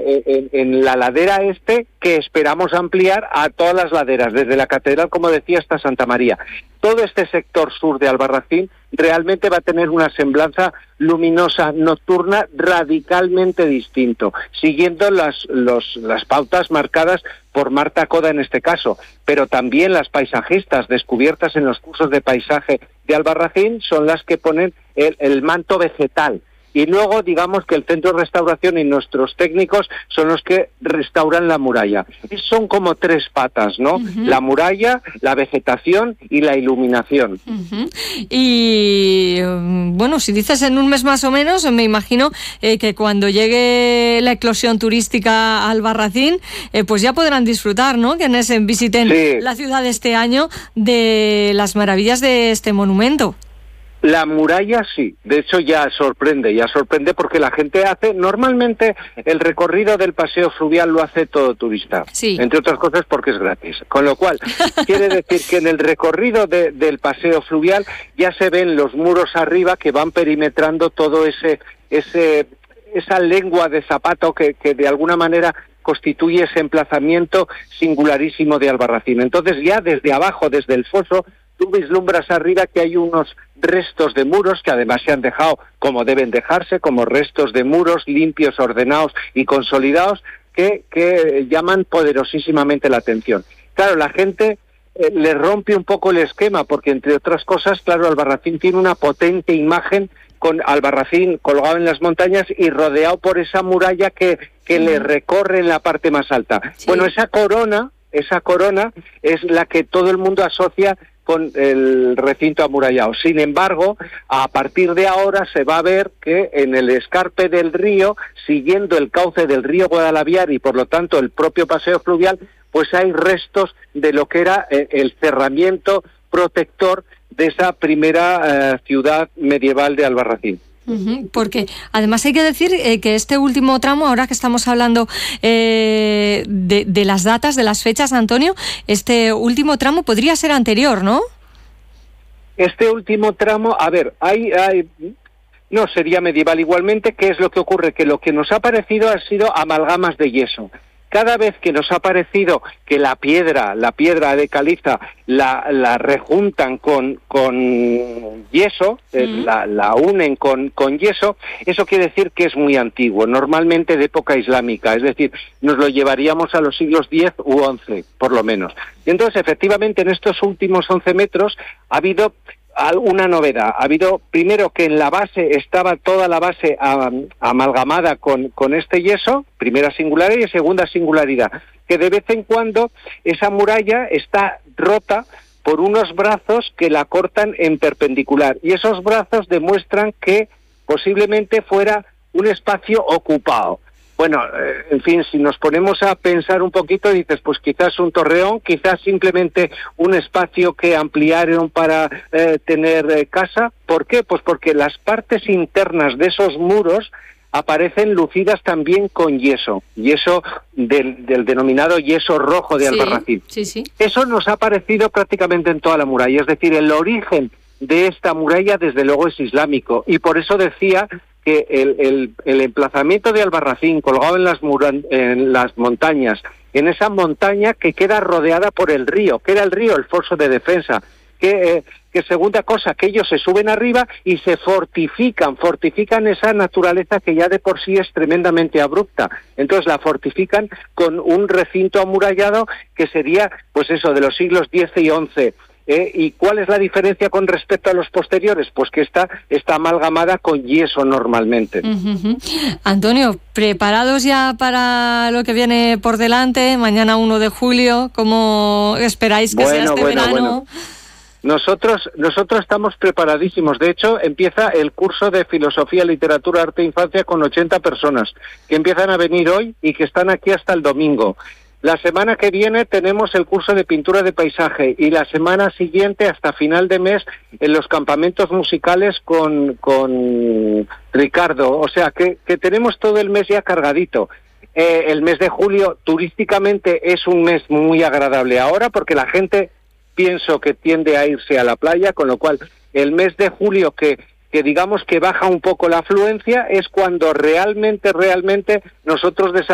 en la ladera este, que esperamos ampliar a todas las laderas, desde la Catedral, como decía, hasta Santa María. Todo este sector sur de Albarracín realmente va a tener una semblanza luminosa nocturna radicalmente distinto, siguiendo las pautas marcadas por Marta Coda en este caso, pero también las paisajistas descubiertas en los cursos de paisaje de Albarracín son las que ponen el manto vegetal. Y luego, digamos que el Centro de Restauración y nuestros técnicos son los que restauran la muralla. Son como tres patas, ¿no? Uh-huh. La muralla, la vegetación y la iluminación. Uh-huh. Y, bueno, si dices en un mes más o menos, me imagino que cuando llegue la eclosión turística a Albarracín, pues ya podrán disfrutar, ¿no? Quienes visiten la ciudad este año de las maravillas de este monumento. La muralla sí, de hecho ya sorprende porque la gente hace, normalmente el recorrido del paseo fluvial lo hace todo turista, entre otras cosas porque es gratis, con lo cual quiere decir que en el recorrido del paseo fluvial ya se ven los muros arriba que van perimetrando todo esa lengua de zapato que de alguna manera constituye ese emplazamiento singularísimo de Albarracín. Entonces ya desde abajo, desde el foso, tú vislumbras arriba que hay unos restos de muros que además se han dejado como deben dejarse, como restos de muros limpios, ordenados y consolidados que llaman poderosísimamente la atención. Claro, la gente le rompe un poco el esquema porque, entre otras cosas, claro, Albarracín tiene una potente imagen con Albarracín colgado en las montañas y rodeado por esa muralla que le recorre en la parte más alta. Sí. Bueno, esa corona es la que todo el mundo asocia con el recinto amurallado. Sin embargo, a partir de ahora se va a ver que en el escarpe del río, siguiendo el cauce del río Guadalaviar y por lo tanto el propio paseo fluvial, pues hay restos de lo que era el cerramiento protector de esa primera ciudad medieval de Albarracín. Porque además hay que decir que este último tramo, ahora que estamos hablando de las datas, de las fechas, Antonio, este último tramo podría ser anterior, ¿no? Este último tramo, a ver, no sería medieval igualmente. ¿Qué es lo que ocurre? Que lo que nos ha parecido ha sido amalgamas de yeso. Cada vez que nos ha parecido que la piedra de caliza la rejuntan con yeso, la unen con yeso, eso quiere decir que es muy antiguo, normalmente de época islámica, es decir, nos lo llevaríamos a los siglos X u XI, por lo menos. Y entonces, efectivamente, en estos últimos 11 metros ha habido alguna novedad. Ha habido, primero, que en la base estaba toda la base amalgamada con este yeso, primera singularidad, y segunda singularidad, que de vez en cuando esa muralla está rota por unos brazos que la cortan en perpendicular, y esos brazos demuestran que posiblemente fuera un espacio ocupado. Bueno, en fin, si nos ponemos a pensar un poquito, dices, pues quizás un torreón, quizás simplemente un espacio que ampliaron para tener casa. ¿Por qué? Pues porque las partes internas de esos muros aparecen lucidas también con yeso del denominado yeso rojo de Albarracín. Sí. Eso nos ha aparecido prácticamente en toda la muralla, es decir, el origen de esta muralla desde luego es islámico, y por eso decía que el emplazamiento de Albarracín colgado en las montañas, en esa montaña que queda rodeada por el río, que era el río, el foso de defensa, que segunda cosa, que ellos se suben arriba y se fortifican esa naturaleza que ya de por sí es tremendamente abrupta. Entonces la fortifican con un recinto amurallado que sería, pues eso, de los siglos X y XI. ¿Y cuál es la diferencia con respecto a los posteriores? Pues que está amalgamada con yeso normalmente. Uh-huh. Antonio, ¿preparados ya para lo que viene por delante? Mañana 1 de julio, ¿cómo esperáis que sea este verano? Bueno. Nosotros estamos preparadísimos. De hecho, empieza el curso de Filosofía, Literatura, Arte e Infancia con 80 personas que empiezan a venir hoy y que están aquí hasta el domingo. La semana que viene tenemos el curso de pintura de paisaje y la semana siguiente, hasta final de mes, en los campamentos musicales con Ricardo. O sea, que tenemos todo el mes ya cargadito. El mes de julio turísticamente es un mes muy agradable ahora porque la gente, pienso que tiende a irse a la playa, con lo cual el mes de julio que digamos que baja un poco la afluencia es cuando realmente nosotros